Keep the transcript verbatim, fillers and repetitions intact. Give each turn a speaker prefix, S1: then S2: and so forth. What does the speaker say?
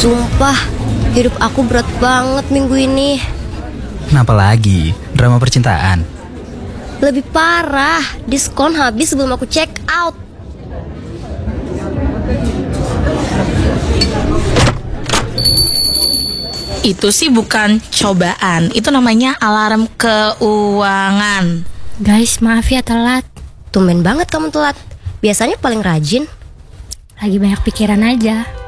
S1: Sumpah, hidup aku berat banget minggu ini.
S2: Kenapa lagi? Drama percintaan?
S1: Lebih parah, diskon habis sebelum aku check out.
S3: Itu sih bukan cobaan, itu namanya alarm keuangan.
S4: Guys, maaf ya telat.
S1: Tumben banget kamu telat. Biasanya paling rajin.
S4: Lagi banyak pikiran aja.